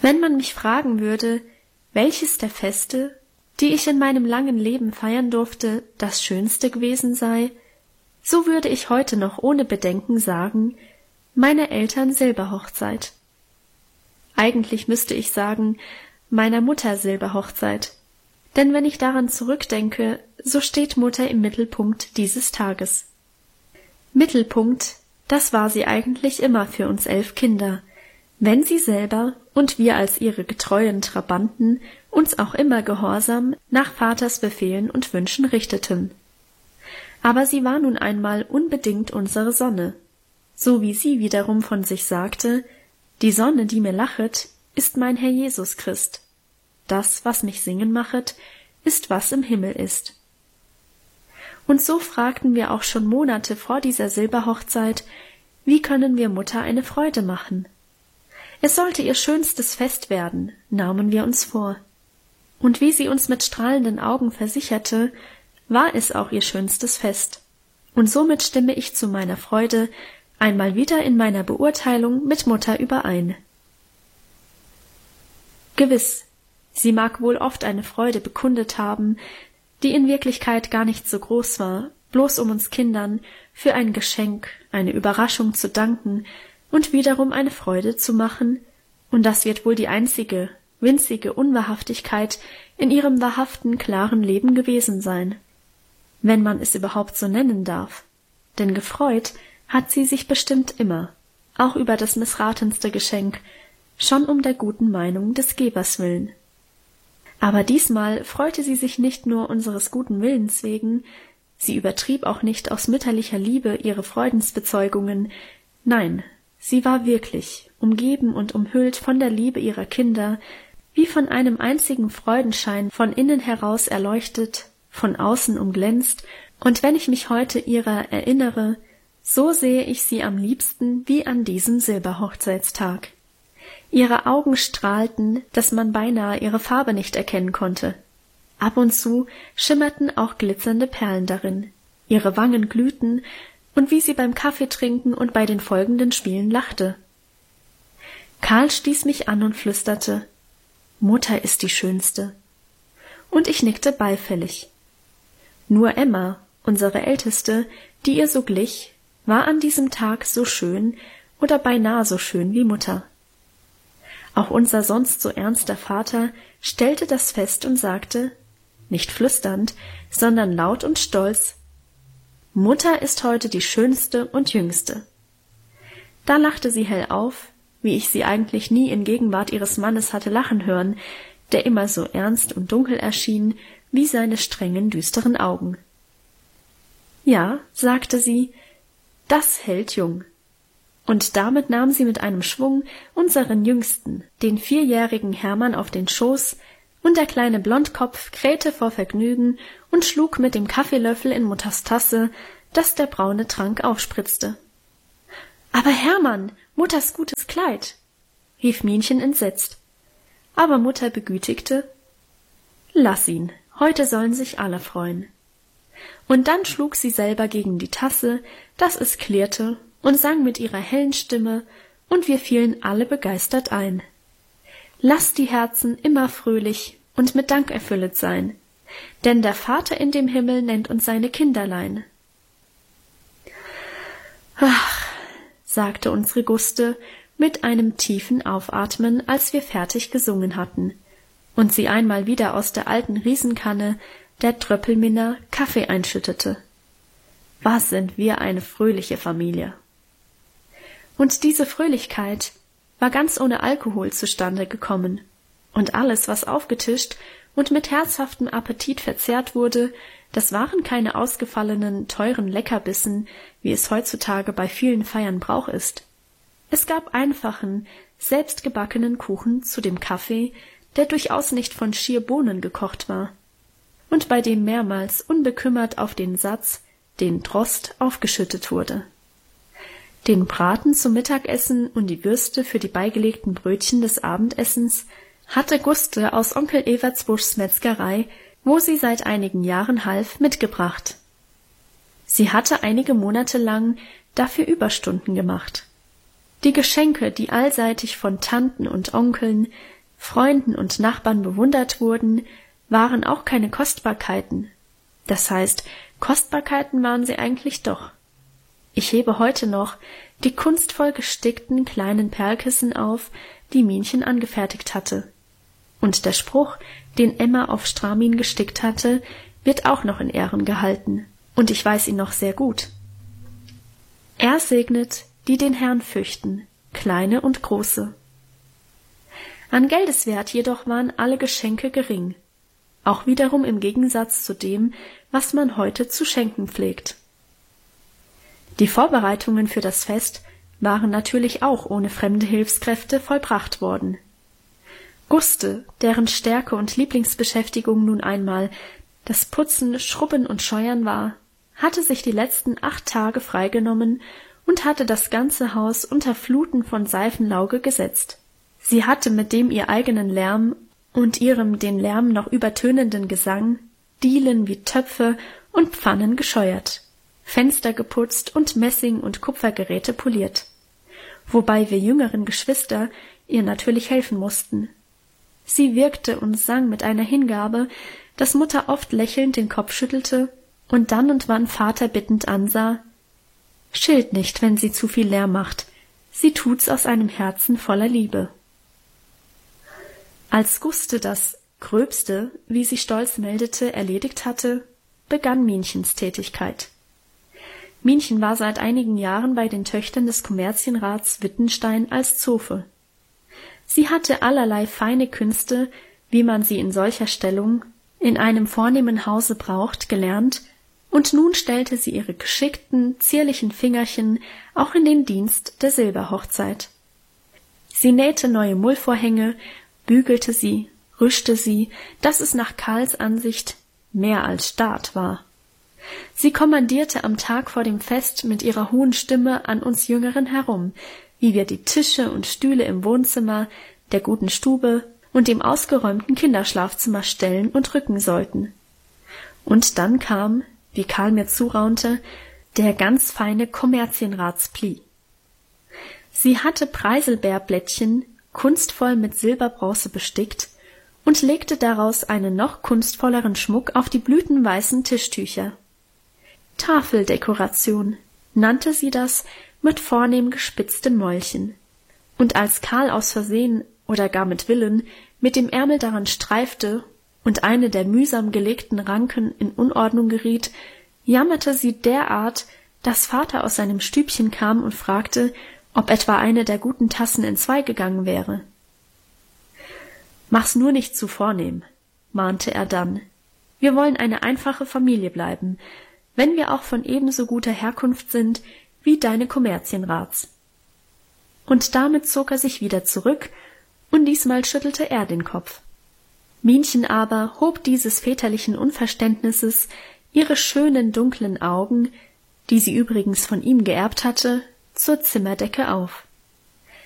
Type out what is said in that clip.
Wenn man mich fragen würde, welches der Feste, die ich in meinem langen Leben feiern durfte, das schönste gewesen sei, so würde ich heute noch ohne Bedenken sagen, meine Eltern Silberhochzeit. Eigentlich müsste ich sagen, meiner Mutter Silberhochzeit, denn wenn ich daran zurückdenke, so steht Mutter im Mittelpunkt dieses Tages. Mittelpunkt, das war sie eigentlich immer für uns 11 Kinder, wenn sie selber und wir als ihre getreuen Trabanten uns auch immer gehorsam nach Vaters Befehlen und Wünschen richteten. Aber sie war nun einmal unbedingt unsere Sonne, so wie sie wiederum von sich sagte, die Sonne, die mir lachet, ist mein Herr Jesus Christ. Das, was mich singen machet, ist, was im Himmel ist. Und so fragten wir auch schon Monate vor dieser Silberhochzeit, wie können wir Mutter eine Freude machen? Es sollte ihr schönstes Fest werden, nahmen wir uns vor. Und wie sie uns mit strahlenden Augen versicherte, war es auch ihr schönstes Fest. Und somit stimme ich zu meiner Freude einmal wieder in meiner Beurteilung mit Mutter überein. Gewiss, sie mag wohl oft eine Freude bekundet haben, die in Wirklichkeit gar nicht so groß war, bloß um uns Kindern für ein Geschenk, eine Überraschung zu danken und wiederum eine Freude zu machen, und das wird wohl die einzige, winzige Unwahrhaftigkeit in ihrem wahrhaften, klaren Leben gewesen sein, wenn man es überhaupt so nennen darf, denn gefreut hat sie sich bestimmt immer, auch über das missratenste Geschenk, schon um der guten Meinung des Gebers willen. Aber diesmal freute sie sich nicht nur unseres guten Willens wegen, sie übertrieb auch nicht aus mütterlicher Liebe ihre Freudensbezeugungen, nein, sie war wirklich umgeben und umhüllt von der Liebe ihrer Kinder, wie von einem einzigen Freudenschein von innen heraus erleuchtet, von außen umglänzt, und wenn ich mich heute ihrer erinnere, so sehe ich sie am liebsten wie an diesem Silberhochzeitstag. Ihre Augen strahlten, dass man beinahe ihre Farbe nicht erkennen konnte. Ab und zu schimmerten auch glitzernde Perlen darin. Ihre Wangen glühten, und wie sie beim Kaffeetrinken und bei den folgenden Spielen lachte. Karl stieß mich an und flüsterte, »Mutter ist die Schönste.« Und ich nickte beifällig. Nur Emma, unsere Älteste, die ihr so glich, war an diesem Tag so schön oder beinahe so schön wie Mutter. Auch unser sonst so ernster Vater stellte das fest und sagte, nicht flüsternd, sondern laut und stolz, »Mutter ist heute die Schönste und Jüngste.« Da lachte sie hell auf, wie ich sie eigentlich nie in Gegenwart ihres Mannes hatte lachen hören, der immer so ernst und dunkel erschien, wie seine strengen, düsteren Augen. »Ja«, sagte sie, »das hält jung.« Und damit nahm sie mit einem Schwung unseren Jüngsten, den 4-jährigen Hermann, auf den Schoß, und der kleine Blondkopf krähte vor Vergnügen und schlug mit dem Kaffeelöffel in Mutters Tasse, dass der braune Trank aufspritzte. »Aber Hermann, Mutters gutes Kleid«, rief Minchen entsetzt. Aber Mutter begütigte, »Lass ihn, heute sollen sich alle freuen.« Und dann schlug sie selber gegen die Tasse, dass es klirrte, und sang mit ihrer hellen Stimme, und wir fielen alle begeistert ein. »Lasst die Herzen immer fröhlich und mit Dank erfüllet sein, denn der Vater in dem Himmel nennt uns seine Kinderlein.« »Ach«, sagte unsere Guste mit einem tiefen Aufatmen, als wir fertig gesungen hatten, und sie einmal wieder aus der alten Riesenkanne der Tröppelminner Kaffee einschüttete. »Was sind wir eine fröhliche Familie!« Und diese Fröhlichkeit war ganz ohne Alkohol zustande gekommen, und alles, was aufgetischt und mit herzhaftem Appetit verzehrt wurde, das waren keine ausgefallenen, teuren Leckerbissen, wie es heutzutage bei vielen Feiern Brauch ist. Es gab einfachen, selbstgebackenen Kuchen zu dem Kaffee, der durchaus nicht von schier Bohnen gekocht war, und bei dem mehrmals unbekümmert auf den Satz, den Trost, aufgeschüttet wurde. Den Braten zum Mittagessen und die Würste für die beigelegten Brötchen des Abendessens hatte Guste aus Onkel Evertsbuschs Metzgerei, wo sie seit einigen Jahren half, mitgebracht. Sie hatte einige Monate lang dafür Überstunden gemacht. Die Geschenke, die allseitig von Tanten und Onkeln, Freunden und Nachbarn bewundert wurden, waren auch keine Kostbarkeiten. Das heißt, Kostbarkeiten waren sie eigentlich doch. Ich hebe heute noch die kunstvoll gestickten kleinen Perlkissen auf, die Minchen angefertigt hatte. Und der Spruch, den Emma auf Stramin gestickt hatte, wird auch noch in Ehren gehalten, und ich weiß ihn noch sehr gut. Er segnet, die den Herrn fürchten, kleine und große. An Geldeswert jedoch waren alle Geschenke gering, auch wiederum im Gegensatz zu dem, was man heute zu schenken pflegt. Die Vorbereitungen für das Fest waren natürlich auch ohne fremde Hilfskräfte vollbracht worden. Guste, deren Stärke und Lieblingsbeschäftigung nun einmal das Putzen, Schrubben und Scheuern war, hatte sich die letzten 8 Tage freigenommen und hatte das ganze Haus unter Fluten von Seifenlauge gesetzt. Sie hatte mit dem ihr eigenen Lärm und ihrem den Lärm noch übertönenden Gesang Dielen wie Töpfe und Pfannen gescheuert, Fenster geputzt und Messing- und Kupfergeräte poliert, wobei wir jüngeren Geschwister ihr natürlich helfen mussten. Sie wirkte und sang mit einer Hingabe, dass Mutter oft lächelnd den Kopf schüttelte und dann und wann Vater bittend ansah: »Schilt nicht, wenn sie zu viel Lärm macht, sie tut's aus einem Herzen voller Liebe.« Als Guste das Gröbste, wie sie stolz meldete, erledigt hatte, begann Minchens Tätigkeit. Minchen war seit einigen Jahren bei den Töchtern des Kommerzienrats Wittenstein als Zofe. Sie hatte allerlei feine Künste, wie man sie in solcher Stellung in einem vornehmen Hause braucht, gelernt, und nun stellte sie ihre geschickten, zierlichen Fingerchen auch in den Dienst der Silberhochzeit. Sie nähte neue Mullvorhänge, bügelte sie, rüschte sie, dass es nach Karls Ansicht mehr als Staat war. Sie kommandierte am Tag vor dem Fest mit ihrer hohen Stimme an uns Jüngeren herum, wie wir die Tische und Stühle im Wohnzimmer, der guten Stube und dem ausgeräumten Kinderschlafzimmer stellen und rücken sollten. Und dann kam, wie Karl mir zuraunte, der ganz feine Kommerzienratspli. Sie hatte Preiselbeerblättchen kunstvoll mit Silberbronze bestickt und legte daraus einen noch kunstvolleren Schmuck auf die blütenweißen Tischtücher. Tafeldekoration nannte sie das mit vornehm gespitzten Mäulchen. Und als Karl aus Versehen oder gar mit Willen mit dem Ärmel daran streifte und eine der mühsam gelegten Ranken in Unordnung geriet, jammerte sie derart, dass Vater aus seinem Stübchen kam und fragte, ob etwa eine der guten Tassen entzwei gegangen wäre. »Mach's nur nicht zu vornehm«, mahnte er dann. »Wir wollen eine einfache Familie bleiben, wenn wir auch von ebenso guter Herkunft sind wie deine Kommerzienrats.« Und damit zog er sich wieder zurück, und diesmal schüttelte er den Kopf. Minchen aber hob dieses väterlichen Unverständnisses ihre schönen dunklen Augen, die sie übrigens von ihm geerbt hatte, zur Zimmerdecke auf.